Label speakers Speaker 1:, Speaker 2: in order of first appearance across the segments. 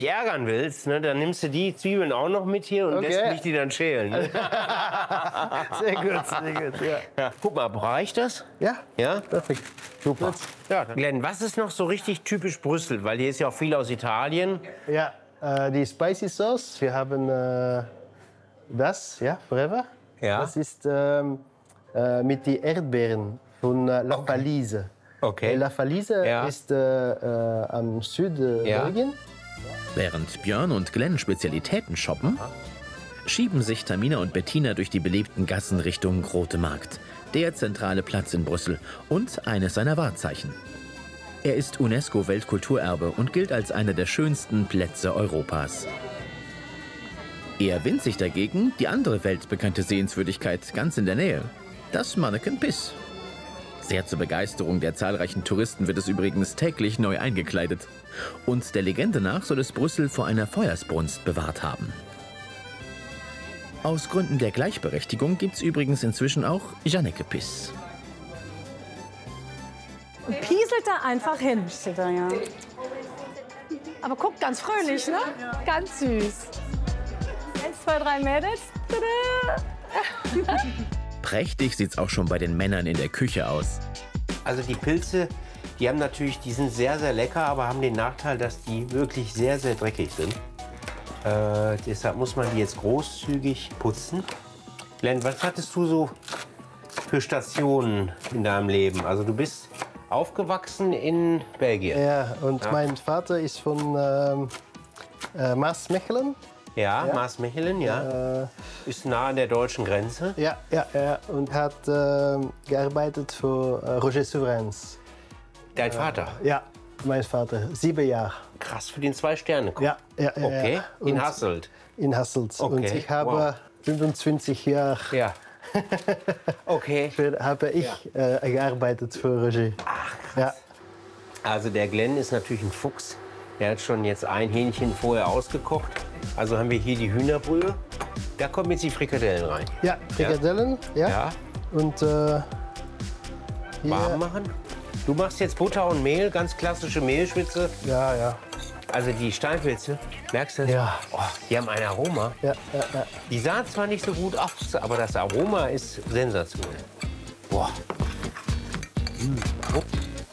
Speaker 1: ärgern willst, ne, dann nimmst du die Zwiebeln auch noch mit hier und lässt mich die dann schälen. Ne?
Speaker 2: Sehr gut, sehr gut. Ja.
Speaker 1: Ja. Guck mal, reicht das?
Speaker 2: Ja,
Speaker 1: Ja?
Speaker 2: perfekt.
Speaker 1: Super. Ja, Glenn, was ist noch so richtig typisch Brüssel? Weil hier ist ja auch viel aus Italien.
Speaker 2: Ja, die Spicy Sauce. Wir haben das, ja, Forever.
Speaker 1: Ja.
Speaker 2: Das ist mit den Erdbeeren von La Falise.
Speaker 1: Okay.
Speaker 2: La Falise ist am Südbelgien.
Speaker 3: Während Björn und Glenn Spezialitäten shoppen, schieben sich Tamina und Bettina durch die belebten Gassen Richtung Grote Markt, der zentrale Platz in Brüssel und eines seiner Wahrzeichen. Er ist UNESCO-Weltkulturerbe und gilt als einer der schönsten Plätze Europas. Eher winzig dagegen die andere weltbekannte Sehenswürdigkeit ganz in der Nähe, das Manneken Pis. Sehr zur Begeisterung der zahlreichen Touristen wird es übrigens täglich neu eingekleidet. Und der Legende nach soll es Brüssel vor einer Feuersbrunst bewahrt haben. Aus Gründen der Gleichberechtigung gibt es übrigens inzwischen auch Janneke Pis.
Speaker 4: Und pieselt da einfach hin. Steht da, ja. Aber guck, ganz fröhlich, ne? Ganz süß. 1, 2, 3 Mädels. Tada!
Speaker 3: Prächtig sieht's auch schon bei den Männern in der Küche aus.
Speaker 1: Also die Pilze, die sind sehr, sehr lecker, aber haben den Nachteil, dass die wirklich sehr, sehr dreckig sind. Deshalb muss man die jetzt großzügig putzen. Glenn, was hattest du so für Stationen in deinem Leben? Also du bist aufgewachsen in Belgien.
Speaker 2: Ja, und mein Vater ist von Maasmechelen.
Speaker 1: Ja, Maasmechelen, ja. Ist nah an der deutschen Grenze.
Speaker 2: Ja, und hat gearbeitet für Roger Souverains.
Speaker 1: Dein Vater?
Speaker 2: Ja, mein Vater, 7 Jahre.
Speaker 1: Krass, für den 2-Sterne.
Speaker 2: Ja.
Speaker 1: Okay, in
Speaker 2: Und
Speaker 1: Hasselt.
Speaker 2: In Hasselt.
Speaker 1: Okay,
Speaker 2: Und ich habe 25 Jahre
Speaker 1: Ja. Okay.
Speaker 2: habe ich gearbeitet für Roger.
Speaker 1: Ach, krass.
Speaker 2: Ja.
Speaker 1: Also der Glenn ist natürlich ein Fuchs. Der hat schon jetzt ein Hähnchen vorher ausgekocht. Also haben wir hier die Hühnerbrühe. Da kommen jetzt die Frikadellen rein.
Speaker 2: Ja, Frikadellen, ja.
Speaker 1: Ja.
Speaker 2: Und hier,
Speaker 1: Warm machen. Du machst jetzt Butter und Mehl, ganz klassische Mehlschwitze.
Speaker 2: ja.
Speaker 1: Also die Steinpilze, merkst du das?
Speaker 2: Ja.
Speaker 1: Oh, die haben ein Aroma.
Speaker 2: Ja.
Speaker 1: Die sahen zwar nicht so gut aus, aber das Aroma ist sensationell. Boah. Oh.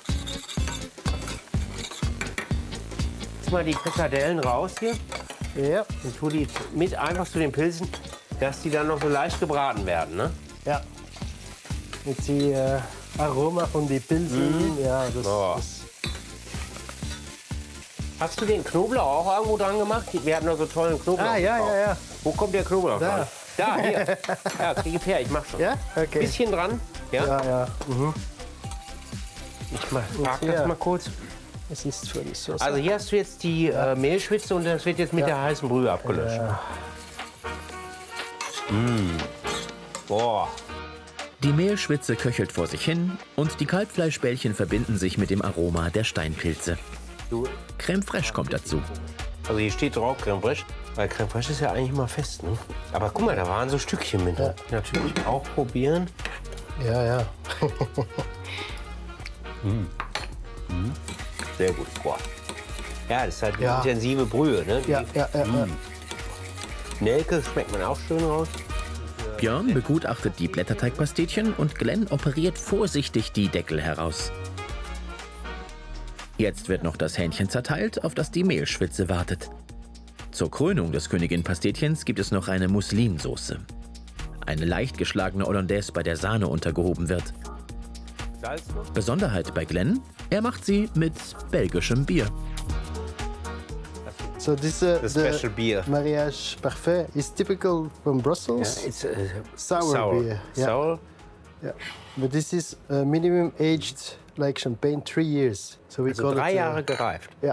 Speaker 1: Jetzt mal die Frikadellen raus hier.
Speaker 2: Ja.
Speaker 1: Und tu die mit einfach zu den Pilzen, dass die dann noch so leicht gebraten werden, ne?
Speaker 2: Ja. Mit dem Aroma von den Pilzen. Ja, das.
Speaker 1: Hast du den Knoblauch auch irgendwo dran gemacht? Wir hatten noch so tollen Knoblauch.
Speaker 2: Ja.
Speaker 1: Wo kommt der Knoblauch
Speaker 2: Da.
Speaker 1: dran? Da, hier. Ja, krieg ich her, ich mach schon.
Speaker 2: Ja? Okay.
Speaker 1: Bisschen dran. Ja?
Speaker 2: Ja. Mhm.
Speaker 1: Ich frag
Speaker 2: hier.
Speaker 1: das mal kurz.
Speaker 2: Es ist für die Sauce.
Speaker 1: Also hier hast du jetzt die Mehlschwitze und das wird jetzt mit der heißen Brühe abgelöscht.
Speaker 2: Ja.
Speaker 1: Boah.
Speaker 3: Die Mehlschwitze köchelt vor sich hin und die Kalbfleischbällchen verbinden sich mit dem Aroma der Steinpilze. Crème fraîche kommt dazu.
Speaker 1: Also hier steht drauf Crème fraîche, weil Crème fraîche ist ja eigentlich immer fest. Ne? Aber guck mal, da waren so Stückchen mit. Ja. Natürlich auch probieren.
Speaker 2: Ja.
Speaker 1: Sehr gut. Boah. Ja, das ist halt eine intensive Brühe. Ne?
Speaker 2: Ja.
Speaker 1: Nelke schmeckt man auch schön raus.
Speaker 3: Björn begutachtet die Blätterteigpastetchen und Glenn operiert vorsichtig die Deckel heraus. Jetzt wird noch das Hähnchen zerteilt, auf das die Mehlschwitze wartet. Zur Krönung des Königin-Pastetchens gibt es noch eine Mousselinsoße. Eine leicht geschlagene Hollandaise, bei der Sahne untergehoben wird.
Speaker 1: Salz noch?
Speaker 3: Besonderheit bei Glenn, er macht sie mit belgischem Bier.
Speaker 2: So this
Speaker 1: The special beer.
Speaker 2: Mariage parfait is typical from Brussels.
Speaker 1: It's
Speaker 2: sour beer. Yeah.
Speaker 1: Sour.
Speaker 2: Yeah. But this is minimum aged like champagne 3 years. So we
Speaker 1: Also
Speaker 2: call
Speaker 1: 3
Speaker 2: it.
Speaker 1: Jahre gereift.
Speaker 2: Ja.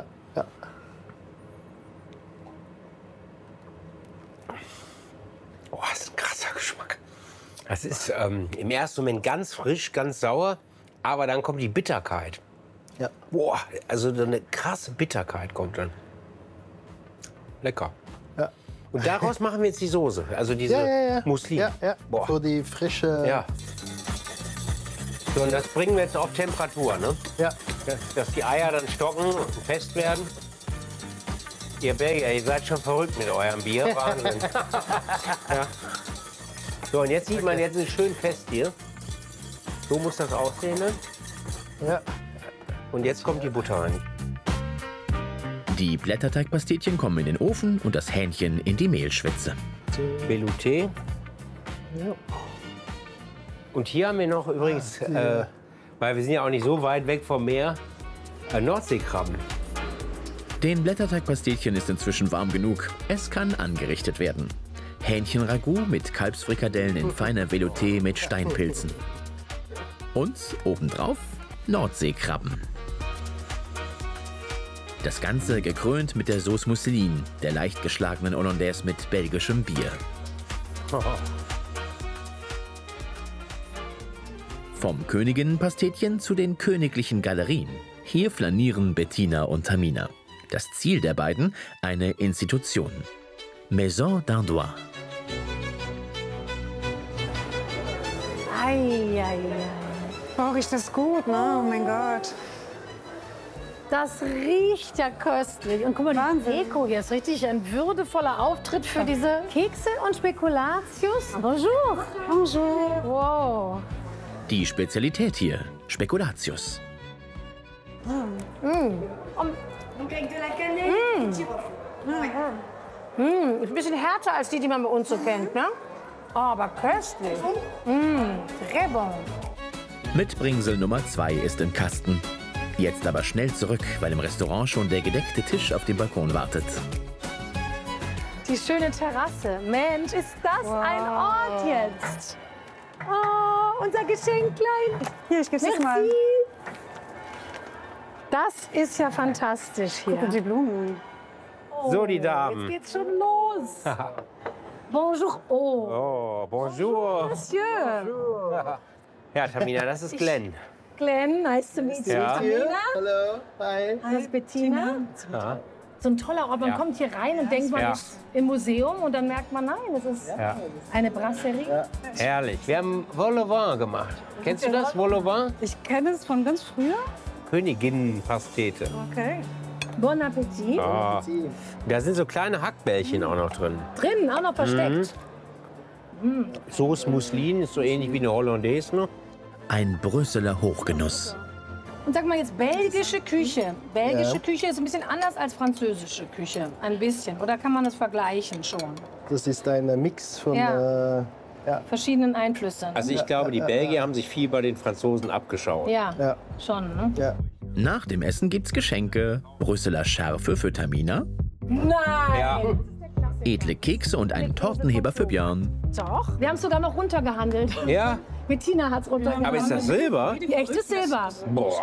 Speaker 1: Oh, das ist ein krasser Geschmack. Das ist im ersten Moment ganz frisch, ganz sauer, aber dann kommt die Bitterkeit.
Speaker 2: Ja.
Speaker 1: Boah, also eine krasse Bitterkeit kommt dann. Lecker.
Speaker 2: Ja.
Speaker 1: Und daraus machen wir jetzt die Soße, also diese Mousseline.
Speaker 2: Ja.
Speaker 1: Boah.
Speaker 2: Für die frische.
Speaker 1: Ja. So, und das bringen wir jetzt auf Temperatur, ne?
Speaker 2: Ja.
Speaker 1: Dass die Eier dann stocken und fest werden. Ihr Belgier, ihr seid schon verrückt mit eurem Bier. Wahnsinn. Ja. So, und jetzt sieht man, jetzt ist es schön fest hier. So muss das aussehen. Ne?
Speaker 2: Ja.
Speaker 1: Und jetzt kommt die Butter rein.
Speaker 3: Die Blätterteigpastetchen kommen in den Ofen und das Hähnchen in die Mehlschwitze.
Speaker 1: Velouté.
Speaker 2: Ja.
Speaker 1: Und hier haben wir noch übrigens, weil wir sind ja auch nicht so weit weg vom Meer, Nordseekrabben.
Speaker 3: Den Blätterteigpastetchen ist inzwischen warm genug. Es kann angerichtet werden. Hähnchenragout mit Kalbsfrikadellen in feiner Velouté mit Steinpilzen. Und obendrauf Nordseekrabben. Das Ganze gekrönt mit der Sauce Mousseline, der leicht geschlagenen Hollandaise mit belgischem Bier. Vom Königinnenpastetchen zu den königlichen Galerien. Hier flanieren Bettina und Tamina. Das Ziel der beiden, eine Institution. Maison d'Ardois.
Speaker 4: Ei.
Speaker 5: Oh, riecht das gut, ne? Oh mein Gott.
Speaker 4: Das riecht ja köstlich. Und guck mal, die
Speaker 5: Wahnsinn.
Speaker 4: Deko hier ist richtig ein würdevoller Auftritt für diese Kekse und Spekulatius. Bonjour.
Speaker 5: Bonjour.
Speaker 4: Wow.
Speaker 3: Die Spezialität hier, Spekulatius.
Speaker 4: Ist ein bisschen härter als die man bei uns so kennt, ne? Aber köstlich. Très bon.
Speaker 3: Mitbringsel Nummer 2 ist im Kasten. Jetzt aber schnell zurück, weil im Restaurant schon der gedeckte Tisch auf dem Balkon wartet.
Speaker 4: Die schöne Terrasse. Mensch, ist das ein Ort jetzt. Oh, unser Geschenklein.
Speaker 5: Hier, ich geb's dir mal.
Speaker 4: Merci. Das ist ja fantastisch hier.
Speaker 5: Und die Blumen.
Speaker 1: So, die
Speaker 4: Jetzt
Speaker 1: Damen.
Speaker 4: geht's schon los. Bonjour. Oh,
Speaker 1: Oh, bonjour.
Speaker 4: Monsieur.
Speaker 1: Ja, Tamina, das ist Glenn.
Speaker 4: Glenn, nice to meet you.
Speaker 1: Ja.
Speaker 4: Tamina.
Speaker 2: Hallo, hi.
Speaker 4: Das ist Bettina.
Speaker 1: Ja.
Speaker 4: So ein toller Ort. Man
Speaker 1: Ja.
Speaker 4: kommt hier rein und denkt, man
Speaker 1: Ja.
Speaker 4: ist im Museum und dann merkt man, nein, das ist
Speaker 1: Ja.
Speaker 4: eine Brasserie.
Speaker 1: Herrlich. Wir haben Vol au Vent gemacht. Kennst du das, Vol au Vent?
Speaker 5: Ich kenne es von ganz früher.
Speaker 1: Königinnenpastete.
Speaker 5: Okay.
Speaker 4: Bon Appetit.
Speaker 1: Oh. Da sind so kleine Hackbällchen auch noch drin.
Speaker 4: Drinnen auch noch versteckt.
Speaker 1: Sauce Mousseline ist so ähnlich wie eine Hollandaise. Ne?
Speaker 3: Ein Brüsseler Hochgenuss.
Speaker 4: Und sag mal jetzt, belgische Küche. Belgische Küche ist ein bisschen anders als französische Küche. Ein bisschen. Oder kann man das vergleichen schon?
Speaker 2: Das ist ein Mix von
Speaker 4: Ja. Verschiedenen Einflüssen.
Speaker 1: Also ich glaube, die Belgier haben sich viel bei den Franzosen abgeschaut.
Speaker 4: Ja,
Speaker 2: Ja.
Speaker 4: schon, ne?
Speaker 2: ja.
Speaker 3: Nach dem Essen gibt's Geschenke. Brüsseler Schärfe für Tamina,
Speaker 4: Nein!
Speaker 1: Ja.
Speaker 3: edle Kekse und einen Tortenheber für Björn.
Speaker 4: Doch. Wir haben es sogar noch runtergehandelt.
Speaker 1: Ja?
Speaker 4: Bettina hat es runtergehandelt.
Speaker 1: Aber ist das Silber?
Speaker 4: Echtes Silber.
Speaker 1: Boah.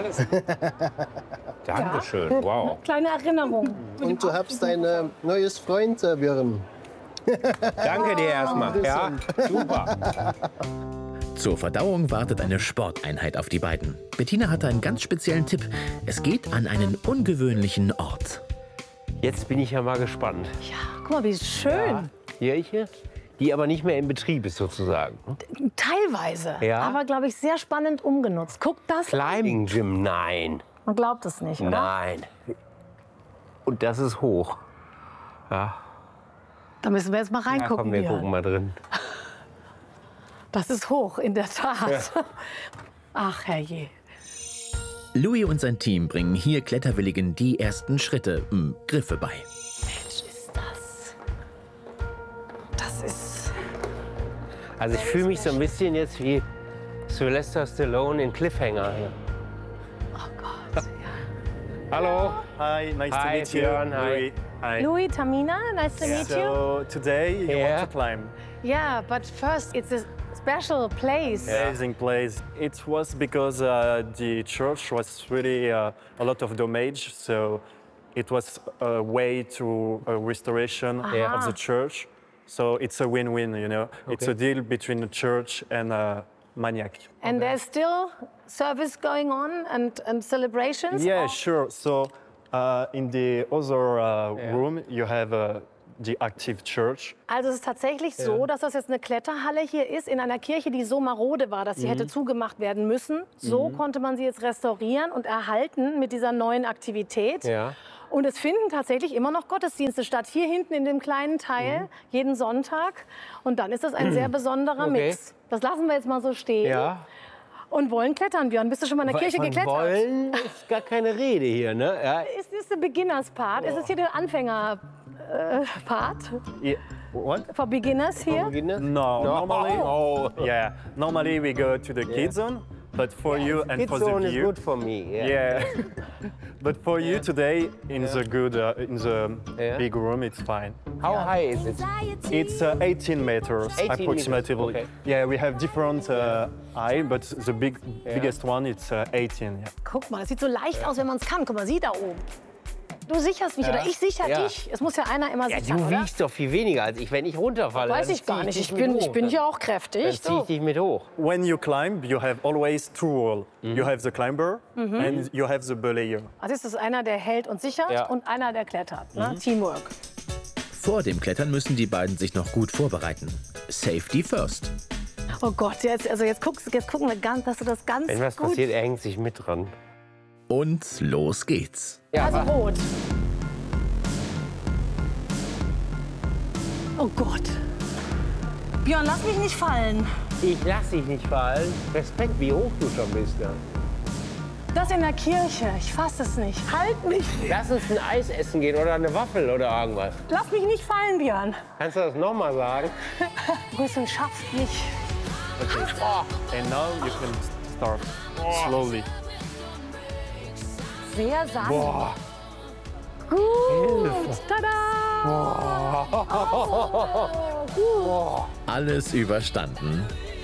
Speaker 1: Dankeschön. Wow.
Speaker 4: Kleine Erinnerung.
Speaker 2: Und du hast ein neues Freund, Björn.
Speaker 1: Danke dir erstmal. Ja, super.
Speaker 3: Zur Verdauung wartet eine Sporteinheit auf die beiden. Bettina hatte einen ganz speziellen Tipp. Es geht an einen ungewöhnlichen Ort.
Speaker 1: Jetzt bin ich ja mal gespannt.
Speaker 4: Guck mal, wie schön.
Speaker 1: Kirche, die aber nicht mehr in Betrieb ist sozusagen.
Speaker 4: Teilweise.
Speaker 1: Ja.
Speaker 4: Aber, glaube ich, sehr spannend umgenutzt. Guck das.
Speaker 1: Climbing Gym, nein.
Speaker 4: Man glaubt es nicht, oder?
Speaker 1: Nein. Und das ist hoch. Ja,
Speaker 4: Da müssen wir jetzt mal
Speaker 1: da
Speaker 4: reingucken.
Speaker 1: kommen wir
Speaker 4: hier.
Speaker 1: gucken mal drin.
Speaker 4: Das ist hoch, in der Tat. Ach, herrje.
Speaker 3: Louis und sein Team bringen hier Kletterwilligen die ersten Schritte, Griffe bei.
Speaker 4: Mensch, ist das. Das ist.
Speaker 1: Also ich fühle mich so ein bisschen jetzt wie Sylvester Stallone in Cliffhanger.
Speaker 4: Oh Gott. Ja.
Speaker 1: Hallo.
Speaker 6: Hi, nice to
Speaker 1: Hi,
Speaker 6: meet you.
Speaker 1: Björn, hi.
Speaker 6: Louis. Hi.
Speaker 4: Louis, Tamina, nice to meet you.
Speaker 6: So today you
Speaker 1: Yeah.
Speaker 6: want to climb.
Speaker 4: Yeah, but first, it's a special place.
Speaker 6: Amazing place. It was because the church was really a lot of damage, so it was a way to a restoration of the church. So it's a win-win, you know. It's a deal between the church and Maniac.
Speaker 4: And there's still service going on and celebrations?
Speaker 6: Yeah,
Speaker 4: Or-
Speaker 6: sure. So in the other room you have the active church.
Speaker 4: Also es ist tatsächlich so, dass das jetzt eine Kletterhalle hier ist in einer Kirche, die so marode war, dass sie hätte zugemacht werden müssen. So konnte man sie jetzt restaurieren und erhalten mit dieser neuen Aktivität.
Speaker 1: Ja.
Speaker 4: Und es finden tatsächlich immer noch Gottesdienste statt. Hier hinten in dem kleinen Teil, jeden Sonntag. Und dann ist das ein sehr besonderer Mix. Das lassen wir jetzt mal so stehen.
Speaker 1: Ja.
Speaker 4: Und wollen klettern, Björn. Bist du schon mal in der Kirche
Speaker 1: Von
Speaker 4: geklettert?
Speaker 1: wollen ist gar keine Rede hier, ne? Ja.
Speaker 4: Ist der Beginners-Part? Ist es hier der Anfänger-Part?
Speaker 6: Yeah. What?
Speaker 4: For beginners here?
Speaker 6: No, normally, yeah, normally we go to the kids zone, but for you and
Speaker 1: Kids
Speaker 6: for the
Speaker 1: zone is
Speaker 6: view,
Speaker 1: good for me. Yeah.
Speaker 6: yeah. But for you today in the good, in the big room, it's fine.
Speaker 1: How high is it?
Speaker 6: It's 18 meters
Speaker 1: 18
Speaker 6: approximately.
Speaker 1: meters, okay.
Speaker 6: Yeah, we have different height, but the biggest one it's 18. Yeah.
Speaker 4: Guck mal, das sieht so leicht aus, wenn man es kann. Guck mal, sie da oben. Du sicherst mich oder ich sichere
Speaker 1: Ja.
Speaker 4: dich. Es muss ja einer immer
Speaker 1: Ja,
Speaker 4: sichern,
Speaker 1: du
Speaker 4: oder?
Speaker 1: wiegst doch viel weniger als ich. Wenn ich runterfalle,
Speaker 4: Weiß
Speaker 1: dann
Speaker 4: ich gar
Speaker 1: zieh
Speaker 4: nicht.
Speaker 1: dich
Speaker 4: Ich
Speaker 1: mit
Speaker 4: bin
Speaker 1: hoch.
Speaker 4: ja auch
Speaker 1: Dann
Speaker 4: kräftig.
Speaker 1: zieh ich dich mit hoch.
Speaker 6: When you climb, you have always two roles. You have the climber and you have the belayer.
Speaker 4: Also ist es einer, der hält und sichert
Speaker 1: Ja.
Speaker 4: und einer, der klettert. Ne? Teamwork.
Speaker 3: Vor dem Klettern müssen die beiden sich noch gut vorbereiten. Safety first.
Speaker 4: Oh Gott, jetzt gucken wir ganz, dass du das ganz
Speaker 1: Wenn was
Speaker 4: gut...
Speaker 1: passiert, er hängt sich mit dran.
Speaker 3: Und los geht's.
Speaker 4: Also rot. Oh Gott. Björn, lass mich nicht fallen.
Speaker 1: Ich lass dich nicht fallen. Respekt, wie hoch du schon bist. Ja.
Speaker 4: Das in der Kirche. Ich fass es nicht. Halt mich.
Speaker 1: Lass uns ein Eis essen gehen oder eine Waffel oder irgendwas.
Speaker 4: Lass mich nicht fallen, Björn.
Speaker 1: Kannst du das nochmal sagen?
Speaker 4: Grüßen schafft nicht.
Speaker 6: And now you can start slowly.
Speaker 4: Sehr sanft. Gut. Tada.
Speaker 3: Alles überstanden.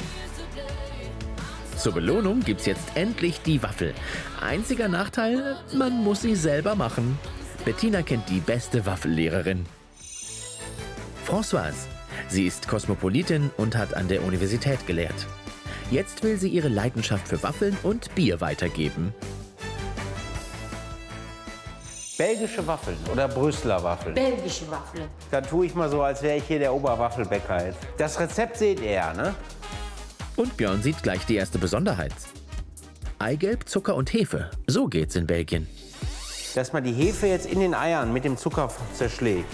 Speaker 3: Zur Belohnung gibt's jetzt endlich die Waffel. Einziger Nachteil, man muss sie selber machen. Bettina kennt die beste Waffellehrerin. Françoise. Sie ist Kosmopolitin und hat an der Universität gelehrt. Jetzt will sie ihre Leidenschaft für Waffeln und Bier weitergeben.
Speaker 1: Belgische Waffeln oder Brüsseler Waffeln.
Speaker 7: Belgische Waffeln.
Speaker 1: Dann tue ich mal so, als wäre ich hier der Oberwaffelbäcker jetzt. Das Rezept seht ihr, ne?
Speaker 3: Und Björn sieht gleich die erste Besonderheit. Eigelb, Zucker und Hefe. So geht's in Belgien.
Speaker 1: Dass man die Hefe jetzt in den Eiern mit dem Zucker zerschlägt.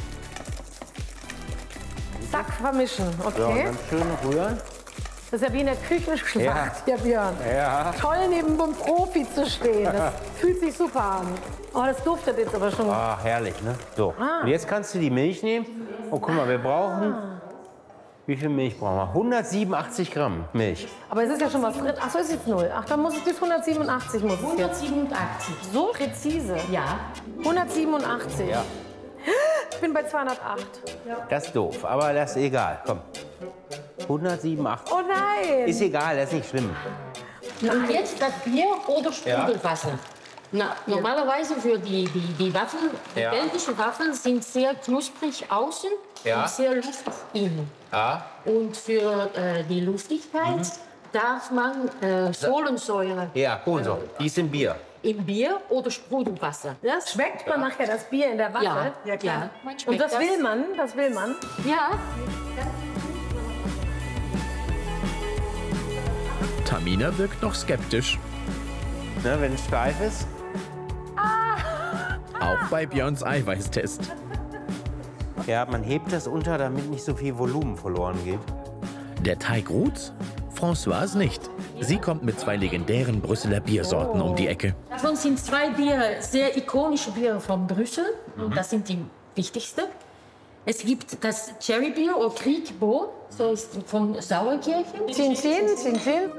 Speaker 4: Zack, vermischen.
Speaker 1: So, und
Speaker 4: Okay.
Speaker 1: dann schön rühren.
Speaker 4: Das ist ja wie in der Küchenschlacht, ja. Björn.
Speaker 1: Ja.
Speaker 4: Toll, neben einem Profi zu stehen. Das fühlt sich super an. Oh, das duftet jetzt aber schon.
Speaker 1: Ah, herrlich, ne? So. Und jetzt kannst du die Milch nehmen. Oh, guck mal, wir brauchen... Wie viel Milch brauchen wir? 187 Gramm Milch.
Speaker 4: Aber es ist ja schon was drin. Ach so, ist jetzt 0. Ach, dann muss es bis 187 muss es jetzt.
Speaker 7: 187.
Speaker 4: So präzise.
Speaker 7: Ja.
Speaker 4: 187.
Speaker 1: Ja.
Speaker 4: Ich bin bei 208.
Speaker 1: Das ist doof, aber das ist egal. Komm. 187.
Speaker 4: Oh nein!
Speaker 1: Ist egal, das ist nicht schlimm.
Speaker 7: Und jetzt das Bier oder Sprudelwasser. Na, normalerweise für die Waffeln, die
Speaker 1: Ja.
Speaker 7: belgischen Waffeln sind sehr knusprig außen
Speaker 1: Ja.
Speaker 7: und sehr luftig innen.
Speaker 1: Ja.
Speaker 7: Und für die Luftigkeit darf man Kohlensäure
Speaker 1: Ja, Kohlensäure. Die ist im Bier.
Speaker 7: im Bier oder Sprudelwasser.
Speaker 4: Das schmeckt man nachher, das Bier in der Waffel.
Speaker 7: Ja, ja. Man
Speaker 4: Und
Speaker 7: schmeckt
Speaker 4: das will man, das will man.
Speaker 7: Ja.
Speaker 3: Tamina wirkt noch skeptisch.
Speaker 1: Ne, wenn es steif ist.
Speaker 3: Auch bei Björns Eiweißtest.
Speaker 1: Ja, man hebt das unter, damit nicht so viel Volumen verloren geht.
Speaker 3: Der Teig ruht, Françoise nicht. Sie kommt mit 2 legendären Brüsseler Biersorten um die Ecke.
Speaker 7: Davon sind 2 Biere, sehr ikonische Biere von Brüssel. Und das sind die wichtigsten. Es gibt das Cherrybier oder Kriegbo, so ist von Sauerkirchen.
Speaker 4: Chin Chin.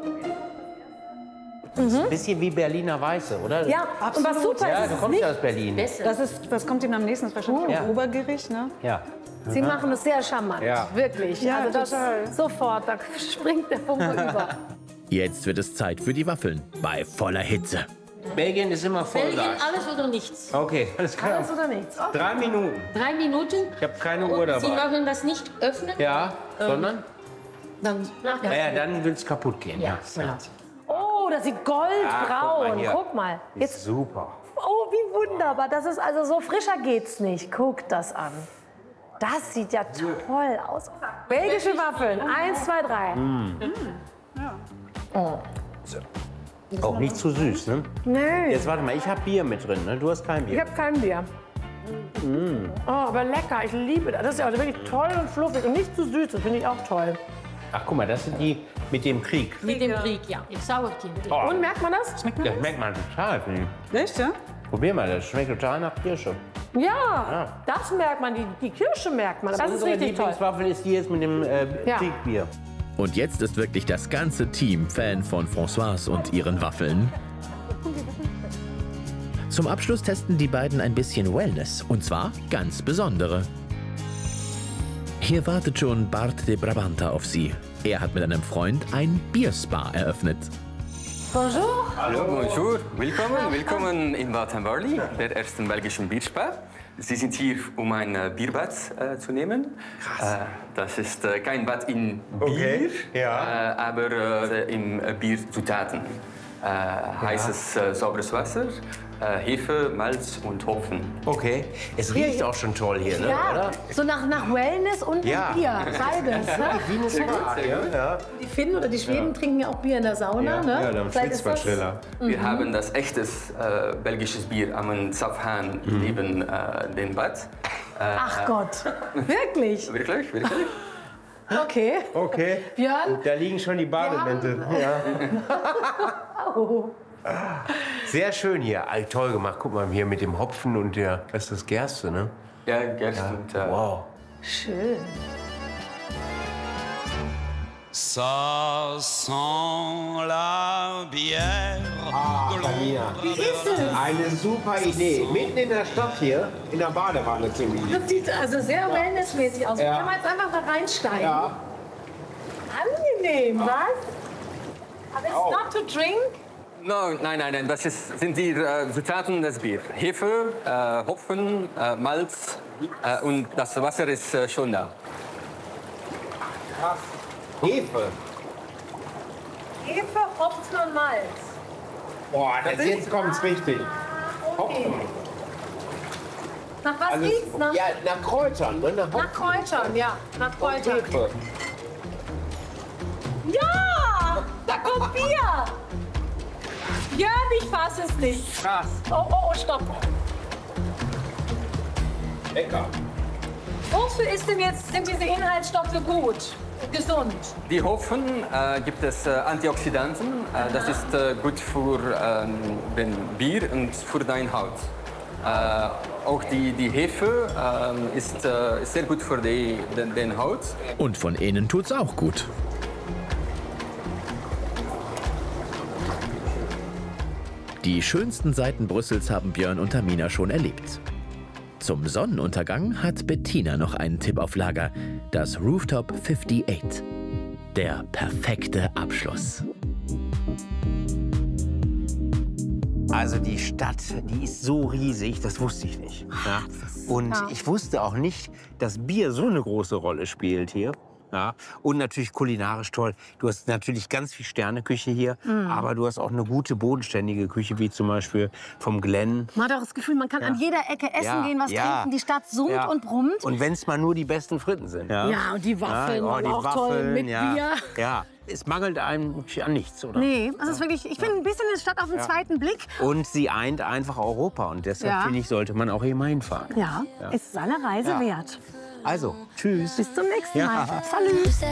Speaker 1: Ein bisschen wie Berliner Weiße, oder?
Speaker 4: Ja, und was super
Speaker 1: Ja,
Speaker 4: ist,
Speaker 1: du
Speaker 4: ist
Speaker 1: kommst
Speaker 4: nicht,
Speaker 1: ja aus Berlin.
Speaker 7: Besser.
Speaker 5: Das kommt ihm am nächsten, das ist wahrscheinlich
Speaker 1: Ja.
Speaker 5: Obergericht, ne?
Speaker 1: Ja.
Speaker 4: sie machen es sehr charmant.
Speaker 1: Ja.
Speaker 4: Wirklich.
Speaker 5: Ja,
Speaker 4: also das
Speaker 5: total.
Speaker 4: sofort, da springt der Funke über.
Speaker 3: Jetzt wird es Zeit für die Waffeln. Bei voller Hitze.
Speaker 1: Belgien ist immer
Speaker 7: Belgien,
Speaker 1: Vollgas.
Speaker 7: alles oder nichts.
Speaker 1: Okay, alles klar.
Speaker 4: Alles oder nichts?
Speaker 1: 3 Minuten.
Speaker 7: 3 Minuten.
Speaker 1: Ich habe keine Uhr
Speaker 7: Und Sie
Speaker 1: dabei.
Speaker 7: machen das nicht öffnen.
Speaker 1: Ja, sondern?
Speaker 7: Dann,
Speaker 1: Ja, dann wird es kaputt gehen.
Speaker 7: ja, voilà.
Speaker 4: Oh, das sieht
Speaker 1: Ah, guck
Speaker 4: goldbraun.
Speaker 1: mal hier.
Speaker 4: Guck mal. Jetzt,
Speaker 1: Super.
Speaker 4: oh, wie wunderbar. Das ist also so frischer geht's nicht. Guck das an. Das sieht ja toll aus. Belgische Waffeln. 1, 2, 3.
Speaker 1: Auch nicht zu süß, ne?
Speaker 4: Nö.
Speaker 1: Jetzt warte mal, ich habe Bier mit drin, ne? Du hast kein
Speaker 4: Ich
Speaker 1: Bier.
Speaker 4: habe kein Bier. Oh, aber lecker, ich liebe das. Das ist ja also wirklich toll und fluffig und nicht zu süß, das finde ich auch toll.
Speaker 1: Ach, guck mal, das sind die mit dem Krieg.
Speaker 7: Mit dem Krieg, ja. Im Sauerkind.
Speaker 1: Oh.
Speaker 4: Und merkt man das?
Speaker 5: Schmeckt mir
Speaker 1: Das
Speaker 5: das?
Speaker 1: merkt man total, finde ich.
Speaker 5: Echt, ja?
Speaker 1: Probier mal, das schmeckt total nach Kirsche.
Speaker 4: Ja, das merkt man, die Kirsche merkt man. Das ist
Speaker 1: Unsere
Speaker 4: richtig toll.
Speaker 1: Lieblingswaffel ist die jetzt mit dem
Speaker 4: Ja.
Speaker 1: Kriegbier.
Speaker 3: Und jetzt ist wirklich das ganze Team Fan von Françoise und ihren Waffeln. Zum Abschluss testen die beiden ein bisschen Wellness, und zwar ganz besondere. Hier wartet schon Bart de Brabanta auf sie. Er hat mit einem Freund ein Bierspa eröffnet.
Speaker 4: Bonjour.
Speaker 8: Hallo, bonjour. Willkommen in Watt & Barley, der ersten belgischen Bierspa. Sie sind hier, um ein Bierbad zu nehmen. Das ist kein Bad in Bier, aber in Bierzutaten. Heißes, sauberes Wasser, Hefe, Malz und Hopfen.
Speaker 1: Okay, es riecht auch schon toll hier, ne?
Speaker 4: Ja,
Speaker 1: Oder?
Speaker 4: so nach Wellness und
Speaker 1: Ja.
Speaker 4: Bier, beides. Ne?
Speaker 1: Wie eine Spa, ja.
Speaker 4: Die Finnen oder die Schweden trinken ja auch Bier in der Sauna. Ne?
Speaker 1: Ja, dann
Speaker 4: Vielleicht
Speaker 1: schwitzt man
Speaker 4: ist das-
Speaker 1: schneller.
Speaker 8: Wir haben das echtes belgisches Bier am Zapfhahn neben dem Bad.
Speaker 4: Ach Gott, wirklich?
Speaker 8: Wirklich?
Speaker 4: Okay.
Speaker 1: Okay.
Speaker 4: Björn?
Speaker 1: Da liegen schon die Bademäntel. Ja.
Speaker 4: Oh.
Speaker 1: Sehr schön hier. Toll gemacht. Guck mal, hier mit dem Hopfen und der, was ist das, Gerste, ne?
Speaker 8: Ja, Gerst und
Speaker 1: Wow.
Speaker 4: Schön.
Speaker 9: Ça sent la bière.
Speaker 1: Wie ist es? Eine super Idee. Mitten in der Stadt hier, in der Badewanne ziemlich.
Speaker 4: Das sieht also sehr wellnessmäßig aus.
Speaker 1: Ja.
Speaker 4: Kann man jetzt einfach da reinsteigen?
Speaker 1: Ja.
Speaker 4: Angenehm, was? Aber it's not to drink?
Speaker 8: Nein, das sind die Zutaten des Bier. Hefe, Hopfen, Malz und das Wasser ist schon da.
Speaker 1: Krass. Hefe.
Speaker 4: Hefe, Hopfen und Malz.
Speaker 1: Boah, jetzt kommt's richtig.
Speaker 4: Okay. Nach was riecht's? Nach,
Speaker 1: Ja, nach Kräutern, ne?
Speaker 4: nach Kräutern, ja. Nach Kräutern.
Speaker 1: Hefe.
Speaker 4: Ja! Da kommt Bier! Björn, ich fass es nicht.
Speaker 1: Krass.
Speaker 4: Oh, stopp.
Speaker 1: Lecker.
Speaker 4: Wofür sind diese Inhaltsstoffe gut? Gesund?
Speaker 8: Die Hopfen gibt es Antioxidantien. Das ist gut für den Bier und für deine Haut. Auch die Hefe ist sehr gut für den Haut.
Speaker 3: Und von innen tut's auch gut. Die schönsten Seiten Brüssels haben Björn und Tamina schon erlebt. Zum Sonnenuntergang hat Bettina noch einen Tipp auf Lager: das Rooftop 58. Der perfekte Abschluss.
Speaker 1: Also die Stadt, die ist so riesig, das wusste ich nicht. Ja. Und ich wusste auch nicht, dass Bier so eine große Rolle spielt hier. Ja. Und natürlich kulinarisch toll. Du hast natürlich ganz viel Sterneküche hier, aber du hast auch eine gute bodenständige Küche, wie zum Beispiel vom Glenn.
Speaker 4: Man hat auch das Gefühl, man kann an jeder Ecke essen gehen, was
Speaker 1: Ja.
Speaker 4: trinken. Die Stadt summt
Speaker 1: Ja.
Speaker 4: und brummt.
Speaker 1: Und wenn es mal nur die besten Fritten sind. Ja,
Speaker 4: Ja, und die Waffeln waren
Speaker 1: die
Speaker 4: auch toll mit Bier.
Speaker 1: Ja, es mangelt einem an nichts, oder?
Speaker 4: Nee, das ist wirklich, ich bin ein bisschen eine Stadt auf den zweiten Blick.
Speaker 1: Und sie eint einfach Europa und deshalb
Speaker 4: Ja.
Speaker 1: finde ich, sollte man auch hier mal hinfahren.
Speaker 4: Ja, es ist eine Reise wert.
Speaker 1: Also, tschüss.
Speaker 4: Bis zum nächsten
Speaker 1: Ja.
Speaker 4: Mal. Salut.